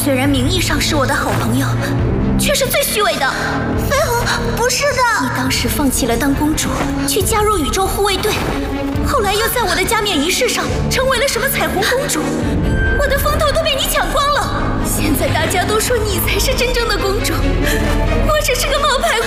虽然名义上是我的好朋友，却是最虚伪的。 绯红，不是的， 你当时放弃了当公主，去加入宇宙护卫队，后来又在我的加冕仪式上成为了什么彩虹公主，我的风头都被你抢光了。现在大家都说你才是真正的公主，我只是个冒牌